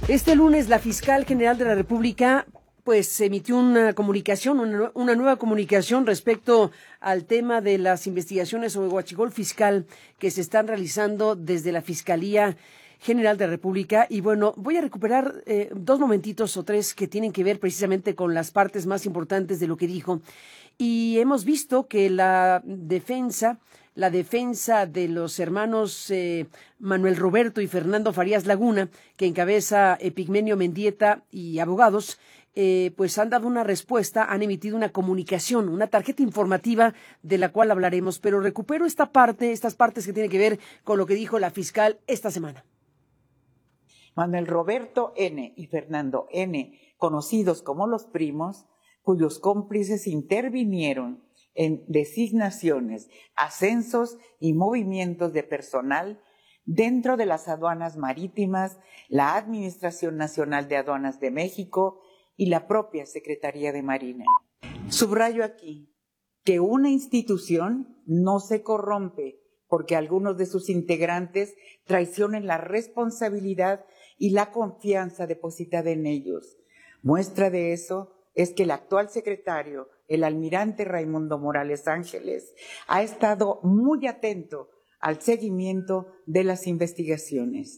Este lunes la fiscal general de la República pues emitió una comunicación, una nueva comunicación respecto al tema de las investigaciones sobre huachicol fiscal que se están realizando desde la Fiscalía General de la República. Y bueno, voy a recuperar dos momentitos o tres que tienen que ver precisamente con las partes más importantes de lo que dijo. Y hemos visto que la defensa de los hermanos Manuel Roberto y Fernando Farías Laguna, que encabeza Epigmenio Mendieta y abogados, pues han dado una respuesta, han emitido una comunicación, una tarjeta informativa de la cual hablaremos, pero recupero estas partes que tienen que ver con lo que dijo la fiscal esta semana. Manuel Roberto N. y Fernando N., conocidos como los primos, cuyos cómplices intervinieron en designaciones, ascensos y movimientos de personal dentro de las aduanas marítimas, la Administración Nacional de Aduanas de México y la propia Secretaría de Marina. Subrayo aquí que una institución no se corrompe porque algunos de sus integrantes traicionen la responsabilidad y la confianza depositada en ellos. Muestra de eso es que el actual secretario, el almirante Raimundo Morales Ángeles, ha estado muy atento al seguimiento de las investigaciones.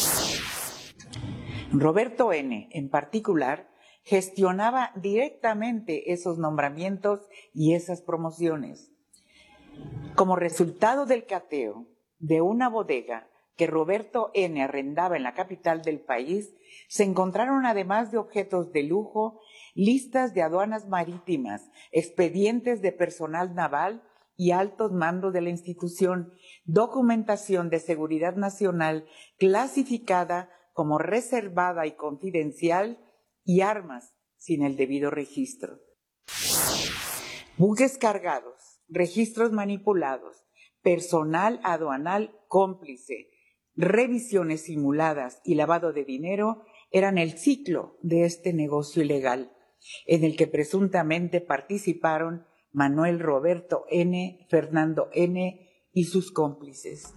Roberto N., en particular, gestionaba directamente esos nombramientos y esas promociones. Como resultado del cateo de una bodega que Roberto N. arrendaba en la capital del país, se encontraron, además de objetos de lujo, listas de aduanas marítimas, expedientes de personal naval y altos mandos de la institución, documentación de seguridad nacional clasificada como reservada y confidencial y armas sin el debido registro. Buques cargados, registros manipulados, personal aduanal cómplice, revisiones simuladas y lavado de dinero eran el ciclo de este negocio ilegal, en el que presuntamente participaron Manuel Roberto N., Fernando N. y sus cómplices.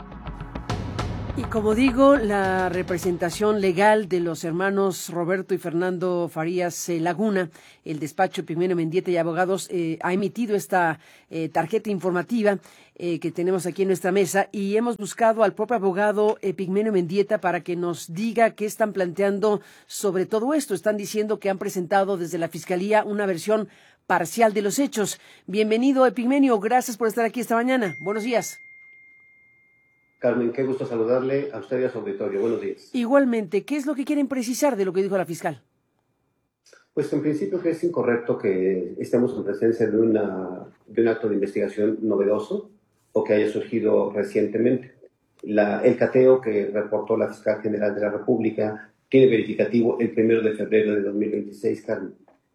Y como digo, la representación legal de los hermanos Roberto y Fernando Farías Laguna, el despacho Epigmenio Mendieta y abogados, ha emitido esta tarjeta informativa que tenemos aquí en nuestra mesa, y hemos buscado al propio abogado Epigmenio Mendieta para que nos diga qué están planteando sobre todo esto. Están diciendo que han presentado desde la Fiscalía una versión parcial de los hechos. Bienvenido, Epigmenio, gracias por estar aquí esta mañana. Buenos días. Carmen, qué gusto saludarle a usted y a su auditorio. Buenos días. Igualmente, ¿qué es lo que quieren precisar de lo que dijo la fiscal? Pues en principio que es incorrecto que estemos en presencia de un acto de investigación novedoso o que haya surgido recientemente. El cateo que reportó la Fiscal General de la República tiene verificativo el 1 de febrero de 2026, Carmen.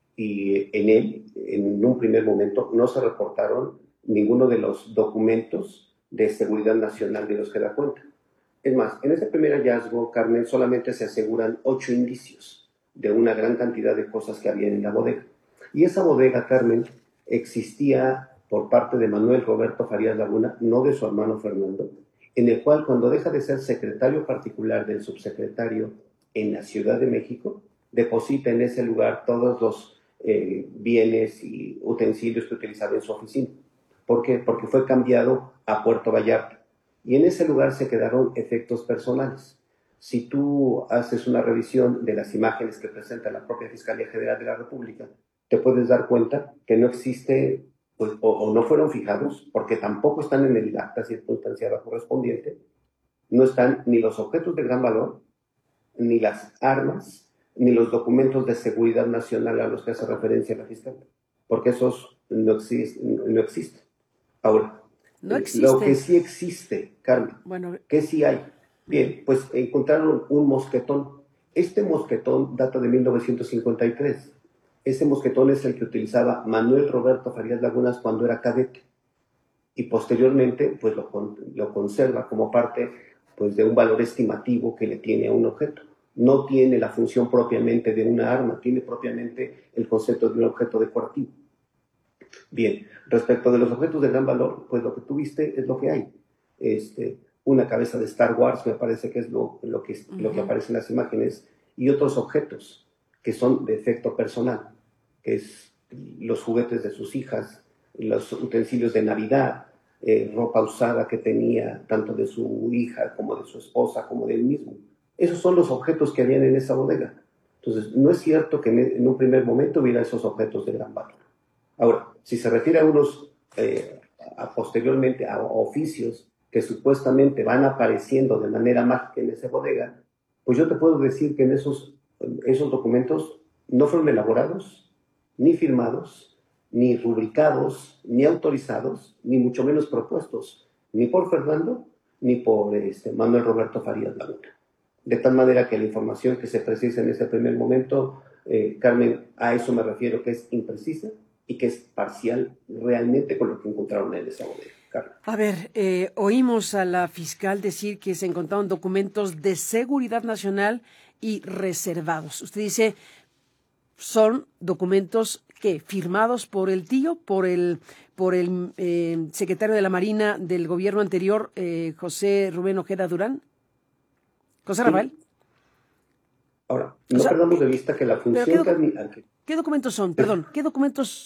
Y en él, en un primer momento, no se reportaron ninguno de los documentos de seguridad nacional de los que da cuenta. Es más, en ese primer hallazgo, Carmen, solamente se aseguran 8 indicios de una gran cantidad de cosas que había en la bodega. Y esa bodega, Carmen, existía por parte de Manuel Roberto Farías Laguna, no de su hermano Fernando, en el cual, cuando deja de ser secretario particular del subsecretario en la Ciudad de México, deposita en ese lugar todos los bienes y utensilios que utilizaba en su oficina. ¿Por qué? Porque fue cambiado a Puerto Vallarta. Y en ese lugar se quedaron efectos personales. Si tú haces una revisión de las imágenes que presenta la propia Fiscalía General de la República, te puedes dar cuenta que no existe, pues, o no fueron fijados, porque tampoco están en el acta circunstanciada correspondiente, no están ni los objetos de gran valor, ni las armas, ni los documentos de seguridad nacional a los que hace referencia la Fiscalía, porque esos no existen. Ahora, no existe. Lo que sí existe, Carmen, bueno, que sí hay. Bien, pues encontraron un mosquetón. Este mosquetón data de 1953. Ese mosquetón es el que utilizaba Manuel Roberto Farías Lagunas cuando era cadete. Y posteriormente, pues lo conserva como parte, pues, de un valor estimativo que le tiene a un objeto. No tiene la función propiamente de una arma, tiene propiamente el concepto de un objeto decorativo. Bien, respecto de los objetos de gran valor, pues lo que tú viste es lo que hay. Una cabeza de Star Wars, me parece que es lo que aparece en las imágenes, y otros objetos que son de efecto personal, que es los juguetes de sus hijas, los utensilios de Navidad, ropa usada que tenía tanto de su hija como de su esposa como de él mismo. Esos son los objetos que habían en esa bodega. Entonces, no es cierto que en un primer momento hubiera esos objetos de gran valor. Ahora, si se refiere a unos, posteriormente, a oficios que supuestamente van apareciendo de manera mágica en esa bodega, pues yo te puedo decir que en esos documentos no fueron elaborados, ni firmados, ni rubricados, ni autorizados, ni mucho menos propuestos, ni por Fernando, ni por Manuel Roberto Farías Laguna. De tal manera que la información que se precisa en ese primer momento, Carmen, a eso me refiero, que es imprecisa y que es parcial realmente con lo que encontraron en esa bodega. Carmen. A ver, oímos a la fiscal decir que se encontraron documentos de seguridad nacional y reservados. Usted dice, son documentos que firmados por el tío, por el secretario de la Marina del gobierno anterior, José Rubén Ojeda Durán. José Rafael. Sí. Ahora, no perdamos de vista que la función... ¿Qué documentos son? Perdón, ¿qué documentos?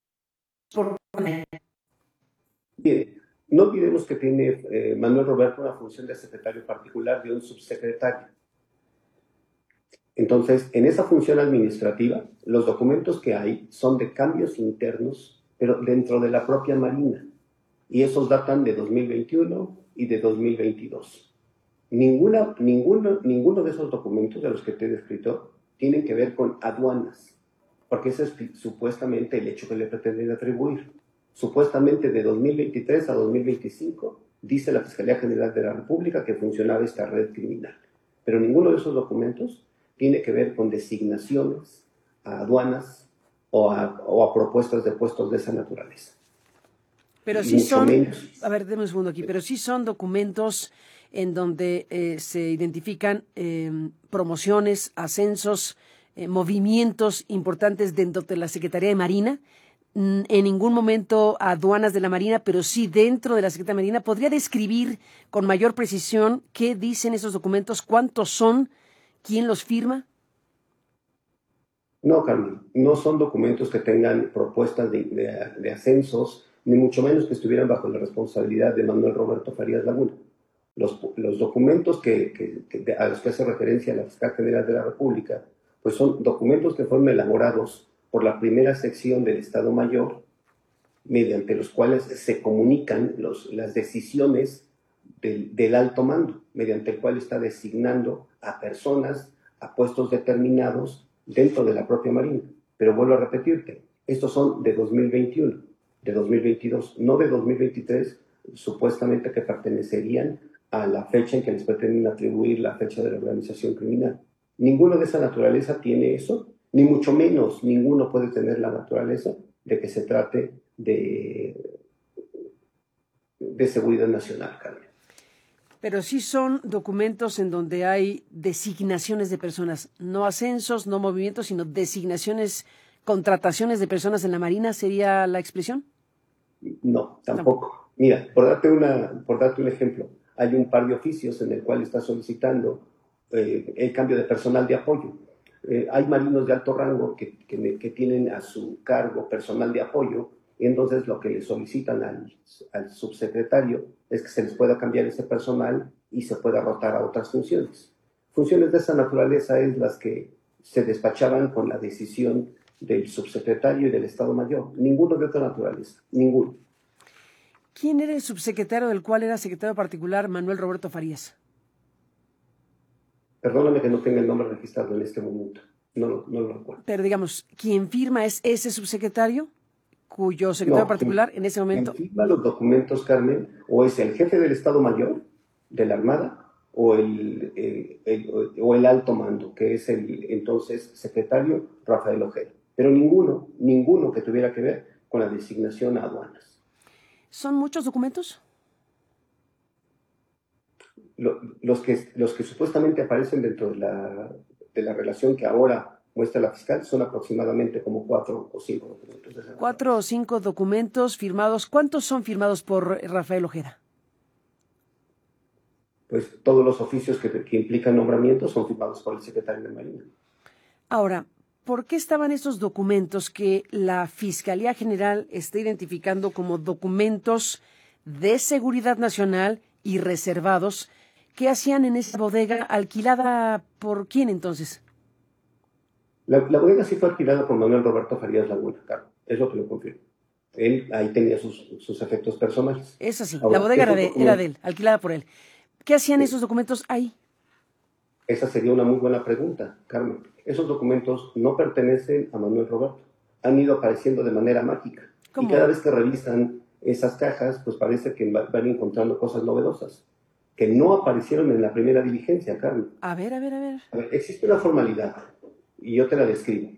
Bien, no olvidemos que tiene Manuel Roberto una función de secretario particular de un subsecretario. Entonces, en esa función administrativa, los documentos que hay son de cambios internos, pero dentro de la propia Marina. Y esos datan de 2021 y de 2022. Ninguno de esos documentos de los que te he descrito tienen que ver con aduanas, porque ese es supuestamente el hecho que le pretenden atribuir. Supuestamente de 2023 a 2025, dice la Fiscalía General de la República que funcionaba esta red criminal. Pero ninguno de esos documentos tiene que ver con designaciones a aduanas o a propuestas de puestos de esa naturaleza. Pero sí son, a ver, déme un segundo aquí, pero sí son documentos en donde se identifican promociones, ascensos, movimientos importantes dentro de la Secretaría de Marina. En ningún momento aduanas de la Marina, pero sí dentro de la Secretaría de Marina. ¿Podría describir con mayor precisión qué dicen esos documentos? ¿Cuántos son? ¿Quién los firma? No, Carmen, no son documentos que tengan propuestas de ascensos, ni mucho menos que estuvieran bajo la responsabilidad de Manuel Roberto Farías Laguna. Los documentos a los que hace referencia la Fiscal General de la República, pues son documentos que fueron elaborados por la primera sección del Estado Mayor, mediante los cuales se comunican las decisiones del alto mando, mediante el cual está designando a personas a puestos determinados dentro de la propia Marina. Pero vuelvo a repetirte, estos son de 2021, de 2022, no de 2023, supuestamente que pertenecerían a la fecha en que les pretenden atribuir la fecha de la organización criminal. Ninguno de esa naturaleza tiene eso, ni mucho menos ninguno puede tener la naturaleza de que se trate de seguridad nacional, Carmen. Pero sí son documentos en donde hay designaciones de personas, no ascensos, no movimientos, sino designaciones, contrataciones de personas en la Marina, ¿sería la expresión? No, tampoco. Mira, por darte un ejemplo, hay un par de oficios en el cual está solicitando el cambio de personal de apoyo. Hay marinos de alto rango que tienen a su cargo personal de apoyo, y entonces lo que le solicitan al subsecretario es que se les pueda cambiar ese personal y se pueda rotar a otras funciones. Funciones de esa naturaleza es las que se despachaban con la decisión del subsecretario y del Estado Mayor. Ninguno de otra naturaleza, ninguno. ¿Quién era el subsecretario del cual era secretario particular Manuel Roberto Farías? Perdóname que no tenga el nombre registrado en este momento. No lo recuerdo. Pero digamos, ¿quién firma es ese subsecretario? Cuyo secretario particular en ese momento... Quien firma los documentos, Carmen, o es el jefe del Estado Mayor de la Armada o el alto mando, que es el entonces secretario Rafael Ojeda. Pero ninguno que tuviera que ver con la designación a aduanas. ¿Son muchos documentos? Los que supuestamente aparecen dentro de la relación que ahora muestra la fiscal son aproximadamente como 4 o 5 documentos. 4 o 5 documentos firmados. ¿Cuántos son firmados por Rafael Ojeda? pues todos los oficios que implican nombramientos son firmados por el secretario de Marina. Ahora, ¿por qué estaban estos documentos que la Fiscalía General está identificando como documentos de seguridad nacional y reservados? ¿Qué hacían en esa bodega alquilada por quién entonces? La bodega sí fue alquilada por Manuel Roberto Farías Laguna, claro, es lo que lo confirmo. Él ahí tenía sus efectos personales. Es así, Ahora, la bodega era de él, alquilada por él. ¿Qué hacían esos documentos ahí? Esa sería una muy buena pregunta, Carmen. Esos documentos no pertenecen a Manuel Roberto. Han ido apareciendo de manera mágica. ¿Cómo? Y cada vez que revisan esas cajas, pues parece que van encontrando cosas novedosas, que no aparecieron en la primera diligencia, Carmen. A ver. A ver, existe una formalidad, y yo te la describo.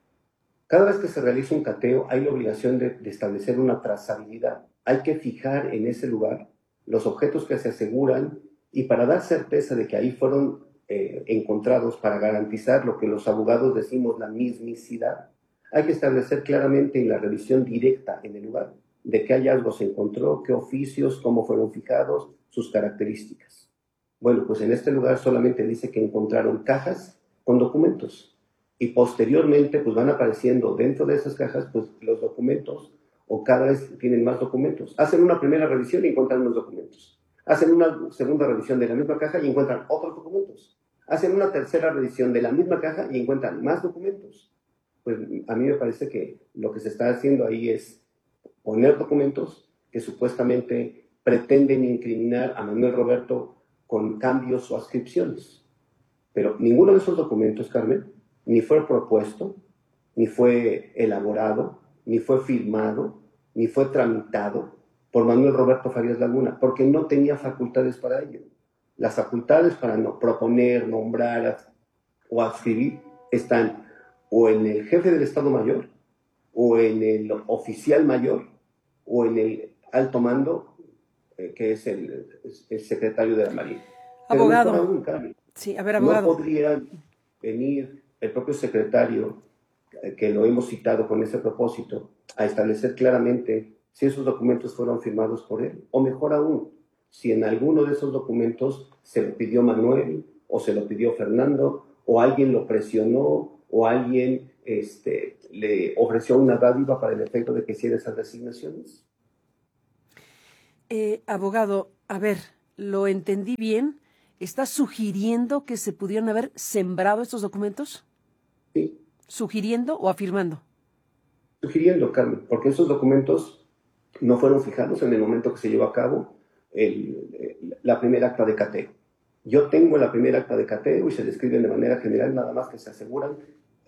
Cada vez que se realiza un cateo, hay la obligación de establecer una trazabilidad. Hay que fijar en ese lugar los objetos que se aseguran y para dar certeza de que ahí fueron encontrados, para garantizar lo que los abogados decimos la mismicidad, hay que establecer claramente en la revisión directa en el lugar de qué hallazgo se encontró, qué oficios, cómo fueron fijados, sus características. Bueno, pues en este lugar solamente dice que encontraron cajas con documentos y posteriormente pues van apareciendo dentro de esas cajas pues los documentos o cada vez tienen más documentos. Hacen una primera revisión y encuentran unos documentos. Hacen una segunda revisión de la misma caja y encuentran otros documentos. Hacen una tercera revisión de la misma caja y encuentran más documentos. Pues a mí me parece que lo que se está haciendo ahí es poner documentos que supuestamente pretenden incriminar a Manuel Roberto con cambios o adscripciones. Pero ninguno de esos documentos, Carmen, ni fue propuesto, ni fue elaborado, ni fue firmado, ni fue tramitado por Manuel Roberto Farías Laguna, porque no tenía facultades para ello. Las facultades para proponer, nombrar o adscribir están o en el jefe del Estado Mayor, o en el oficial mayor, o en el alto mando, que es el secretario de la Marina. Abogado. Pero aún, Carmen, Sí, a ver, abogado. no podría venir el propio secretario, que lo hemos citado con ese propósito, a establecer claramente si esos documentos fueron firmados por él, o mejor aún, si en alguno de esos documentos se lo pidió Manuel, o se lo pidió Fernando, o alguien lo presionó, o alguien le ofreció una dádiva para el efecto de que hiciera esas designaciones. Abogado, a ver, ¿lo entendí bien? ¿Está sugiriendo que se pudieron haber sembrado estos documentos? Sí. ¿Sugiriendo o afirmando? Sugiriendo, Carmen, porque esos documentos no fueron fijados en el momento que se llevó a cabo la primera acta de cateo. Yo tengo la primera acta de cateo y se describen de manera general, nada más que se aseguran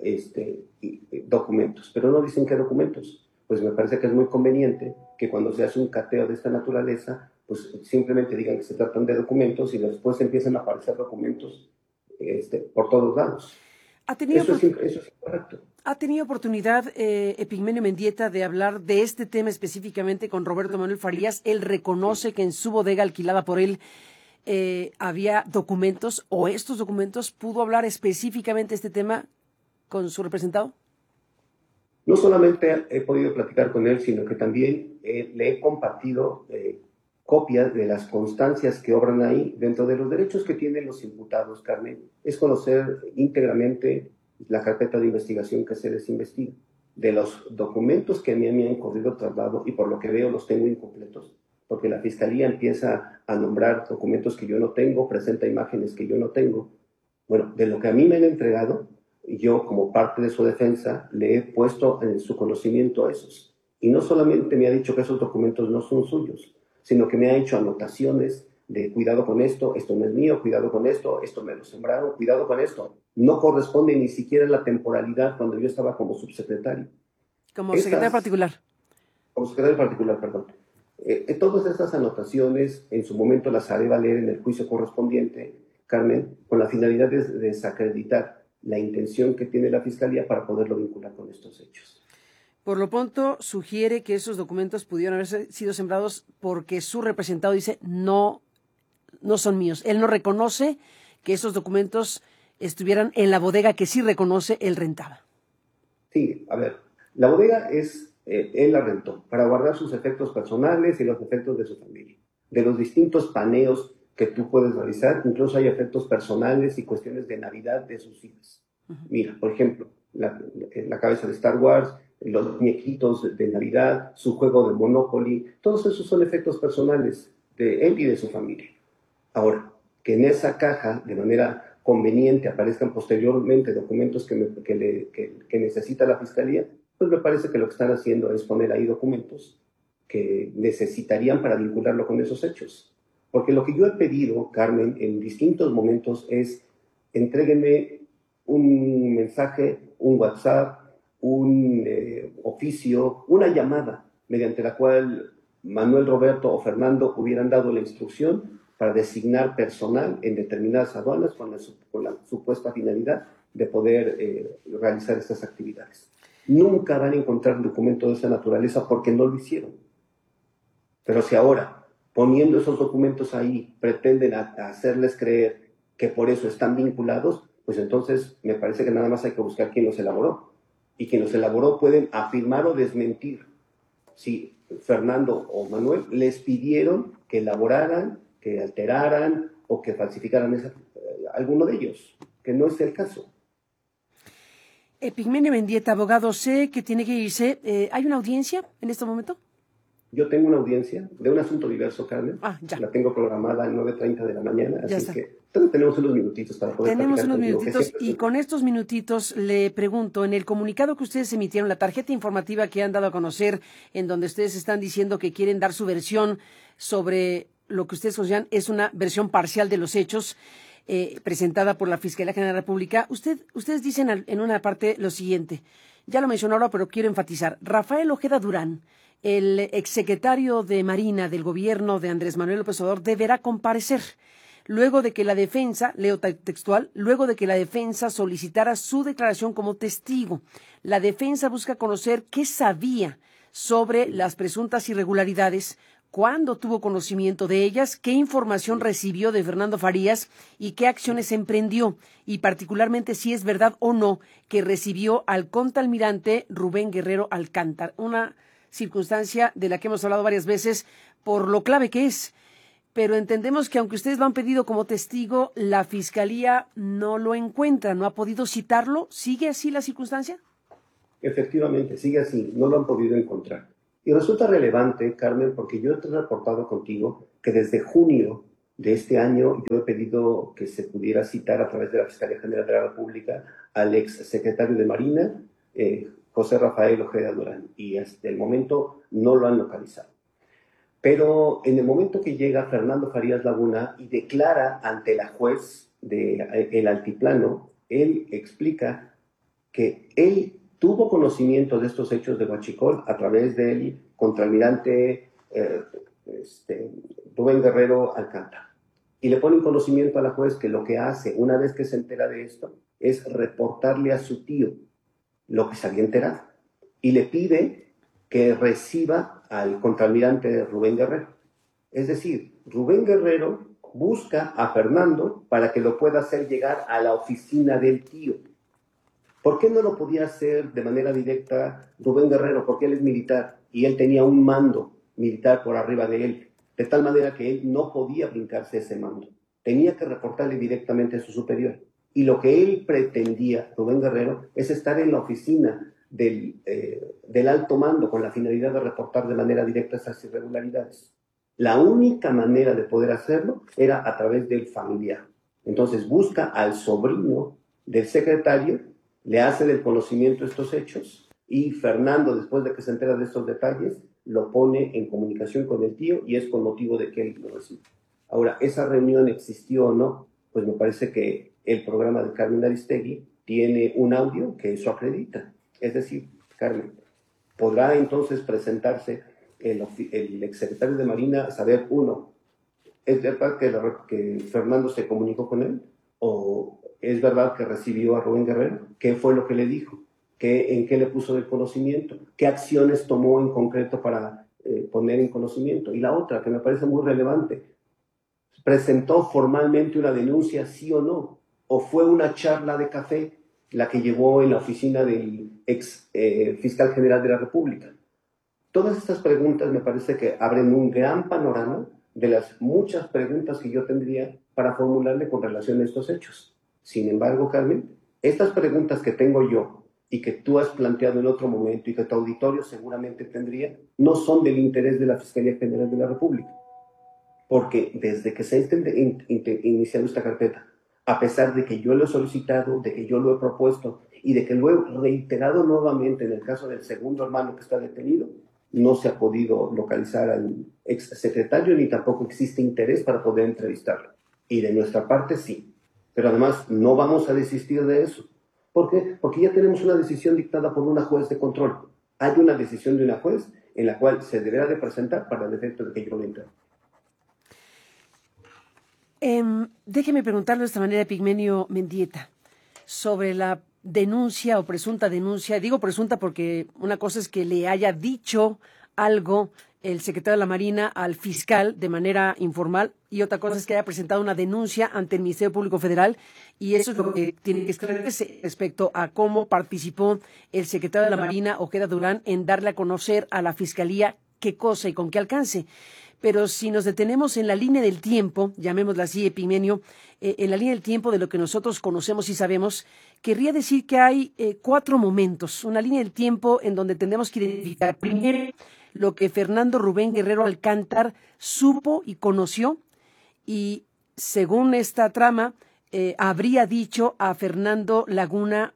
documentos, pero no dicen qué documentos. Pues me parece que es muy conveniente que cuando se hace un cateo de esta naturaleza, pues simplemente digan que se tratan de documentos y después empiezan a aparecer documentos por todos lados. Eso es incorrecto. ¿Ha tenido oportunidad Epigmenio Mendieta de hablar de este tema específicamente con Roberto Manuel Farías? Él reconoce que en su bodega alquilada por él había documentos, o estos documentos. ¿Pudo hablar específicamente de este tema con su representado? No solamente he podido platicar con él, sino que también le he compartido copias de las constancias que obran ahí. Dentro de los derechos que tienen los imputados, Carmen, es conocer íntegramente la carpeta de investigación que se les investiga. De los documentos que a mí me han corrido traslado, y por lo que veo los tengo incompletos, porque la Fiscalía empieza a nombrar documentos que yo no tengo, presenta imágenes que yo no tengo. Bueno, de lo que a mí me han entregado, yo como parte de su defensa le he puesto en su conocimiento a esos. Y no solamente me ha dicho que esos documentos no son suyos, sino que me ha hecho anotaciones de cuidado con esto no es mío, cuidado con esto me lo sembraron, cuidado con esto. No corresponde ni siquiera a la temporalidad cuando yo estaba como subsecretario. Como secretario particular. Como secretario particular, perdón. Todas estas anotaciones en su momento las haré valer en el juicio correspondiente, Carmen, con la finalidad de desacreditar la intención que tiene la Fiscalía para poderlo vincular con estos hechos. Por lo pronto, sugiere que esos documentos pudieron haber sido sembrados porque su representado dice no son míos. Él no reconoce que esos documentos estuvieran en la bodega que sí reconoce él rentaba. Sí, a ver, la bodega él la rentó para guardar sus efectos personales y los efectos de su familia, de los distintos paneos que tú puedes realizar. Incluso hay efectos personales y cuestiones de Navidad de sus hijos. Mira, por ejemplo, la cabeza de Star Wars, los muñequitos de Navidad, su juego de Monopoly, todos esos son efectos personales de él y de su familia. Ahora, que en esa caja, de manera conveniente, aparezcan posteriormente documentos que necesita la Fiscalía, pues me parece que lo que están haciendo es poner ahí documentos que necesitarían para vincularlo con esos hechos. Porque lo que yo he pedido, Carmen, en distintos momentos es, entréguenme un mensaje, un WhatsApp, un oficio, una llamada, mediante la cual Manuel Roberto o Fernando hubieran dado la instrucción para designar personal en determinadas aduanas con la supuesta finalidad de poder realizar estas actividades. Nunca van a encontrar un documento de esa naturaleza porque no lo hicieron. Pero si ahora, poniendo esos documentos ahí, pretenden hacerles creer que por eso están vinculados, pues entonces me parece que nada más hay que buscar quién los elaboró. Y quien los elaboró pueden afirmar o desmentir si Fernando o Manuel les pidieron que elaboraran, que alteraran o que falsificaran alguno de ellos, que no es el caso. Epigmenio Mendieta, abogado, sé que tiene que irse. ¿Hay una audiencia en este momento? Yo tengo una audiencia de un asunto diverso, Carmen. Ya. La tengo programada a 9:30 de la mañana, Ya así está. que tenemos unos minutitos para poder Tenemos platicar unos contigo, minutitos y con estos minutitos le pregunto, en el comunicado que ustedes emitieron, la tarjeta informativa que han dado a conocer, en donde ustedes están diciendo que quieren dar su versión sobre lo que ustedes consideran es una versión parcial de los hechos, presentada por la Fiscalía General de la República, ustedes dicen en una parte lo siguiente, ya lo mencioné ahora, pero quiero enfatizar, Rafael Ojeda Durán, el exsecretario de Marina del gobierno de Andrés Manuel López Obrador, deberá comparecer. Luego de que la defensa, leo textual, luego de que la defensa solicitara su declaración como testigo, la defensa busca conocer qué sabía sobre las presuntas irregularidades, cuándo tuvo conocimiento de ellas, qué información recibió de Fernando Farías y qué acciones emprendió, y particularmente si es verdad o no que recibió al contraalmirante Rubén Guerrero Alcántara, una circunstancia de la que hemos hablado varias veces por lo clave que es. Pero entendemos que aunque ustedes lo han pedido como testigo, la Fiscalía no lo encuentra, no ha podido citarlo. ¿Sigue así la circunstancia? Efectivamente, sigue así, no lo han podido encontrar. Y resulta relevante, Carmen, porque yo te he reportado contigo que desde junio de este año yo he pedido que se pudiera citar a través de la Fiscalía General de la República al exsecretario de Marina, José Rafael Ojeda Durán, y hasta el momento no lo han localizado. Pero en el momento que llega Fernando Farías Laguna y declara ante la juez del Altiplano, él explica que él tuvo conocimiento de estos hechos de Huachicol a través del contraalmirante Rubén Guerrero Alcántara. Y le pone en conocimiento a la juez que lo que hace una vez que se entera de esto es reportarle a su tío lo que se había enterado. Y le pide que reciba al contraalmirante Rubén Guerrero. Es decir, Rubén Guerrero busca a Fernando para que lo pueda hacer llegar a la oficina del tío. ¿Por qué no lo podía hacer de manera directa Rubén Guerrero? Porque él es militar y él tenía un mando militar por arriba de él, de tal manera que él no podía brincarse ese mando. Tenía que reportarle directamente a su superior. Y lo que él pretendía, Rubén Guerrero, es estar en la oficina del alto mando con la finalidad de reportar de manera directa esas irregularidades. La única manera de poder hacerlo era a través del familiar. Entonces busca al sobrino del secretario, le hace del conocimiento estos hechos y Fernando, después de que se entera de estos detalles, lo pone en comunicación con el tío y es con motivo de que él lo recibe. Ahora, ¿esa reunión existió o no? Pues me parece que el programa de Carmen Aristegui tiene un audio que eso acredita. Es decir, Carmen, ¿podrá entonces presentarse el exsecretario de Marina a saber, uno, ¿es verdad que Fernando se comunicó con él? ¿O es verdad que recibió a Rubén Guerrero? ¿Qué fue lo que le dijo? ¿En qué le puso de conocimiento? ¿Qué acciones tomó en concreto para poner en conocimiento? Y la otra, que me parece muy relevante, ¿presentó formalmente una denuncia, sí o no? ¿O fue una charla de café la que llevó en la oficina del ex fiscal general de la República? Todas estas preguntas me parece que abren un gran panorama de las muchas preguntas que yo tendría para formularle con relación a estos hechos. Sin embargo, Carmen, estas preguntas que tengo yo y que tú has planteado en otro momento y que tu auditorio seguramente tendría, no son del interés de la Fiscalía General de la República. Porque desde que se ha iniciado esta carpeta, a pesar de que yo lo he solicitado, de que yo lo he propuesto y de que lo he reiterado nuevamente en el caso del segundo hermano que está detenido, no se ha podido localizar al exsecretario ni tampoco existe interés para poder entrevistarlo. Y de nuestra parte sí. Pero además no vamos a desistir de eso. ¿Por qué? Porque ya tenemos una decisión dictada por una juez de control. Hay una decisión de una juez en la cual se deberá de presentar para el efecto de que yo lo entregue. Déjeme preguntarle de esta manera, Epigmenio Mendieta, sobre la denuncia o presunta denuncia. Digo presunta porque una cosa es que le haya dicho algo el secretario de la Marina al fiscal de manera informal y otra cosa es que haya presentado una denuncia ante el Ministerio Público Federal y eso es lo que tiene que esclarecerse respecto a cómo participó el secretario de la Marina, Ojeda Durán, en darle a conocer a la Fiscalía qué cosa y con qué alcance. Pero si nos detenemos en la línea del tiempo, llamémosla así, Epigmenio, en la línea del tiempo de lo que nosotros conocemos y sabemos, querría decir que hay 4 momentos, una línea del tiempo en donde tendremos que identificar primero lo que Fernando Rubén Guerrero Alcántar supo y conoció y, según esta trama, habría dicho a Fernando Laguna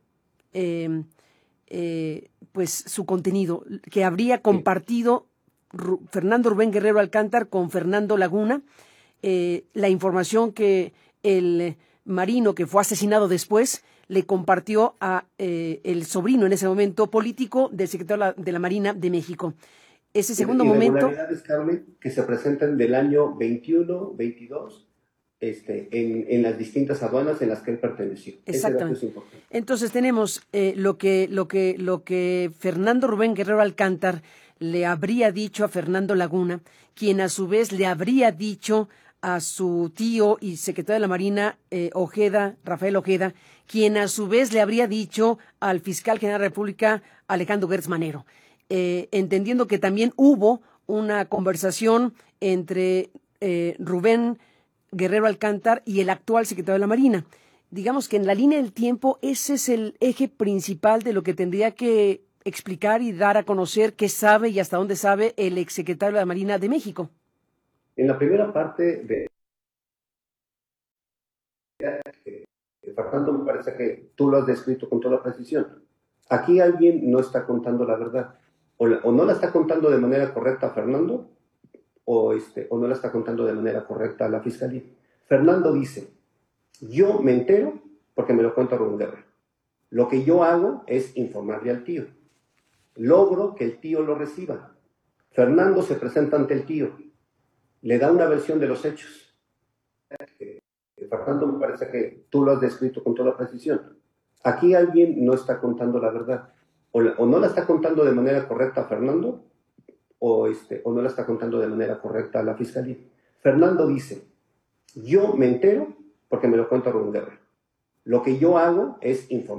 pues su contenido, que habría compartido Fernando Rubén Guerrero Alcántar con Fernando Laguna, la información que el marino que fue asesinado después le compartió a el sobrino en ese momento político del secretario de la Marina de México. Ese segundo momento... Irregularidades, Carmen, que se presentan del año 21, 22, en las distintas aduanas en las que él perteneció. Exactamente. Ese dato es importante. Entonces tenemos lo que Fernando Rubén Guerrero Alcántar le habría dicho a Fernando Laguna, quien a su vez le habría dicho a su tío y secretario de la Marina, Rafael Ojeda, quien a su vez le habría dicho al fiscal general de la República, Alejandro Gertz Manero, entendiendo que también hubo una conversación entre Rubén Guerrero Alcántar y el actual secretario de la Marina. Digamos que en la línea del tiempo ese es el eje principal de lo que tendría que explicar y dar a conocer qué sabe y hasta dónde sabe el exsecretario de la Marina de México. En la primera parte de Fernando, me parece que tú lo has descrito con toda precisión. Aquí alguien no está contando la verdad. O no la está contando de manera correcta a Fernando, o no la está contando de manera correcta a la Fiscalía. Fernando dice, yo me entero porque me lo cuenta Rubén Guerrero. Lo que yo hago es informarle al tío. Logro que el tío lo reciba. Fernando se presenta ante el tío. Le da una versión de los hechos. Fernando, me parece que tú lo has descrito con toda precisión. Aquí alguien no está contando la verdad. O no la está contando de manera correcta a Fernando, o no la está contando de manera correcta a la Fiscalía. Fernando dice, yo me entero porque me lo cuenta Rubén Guerrero. Lo que yo hago es informar.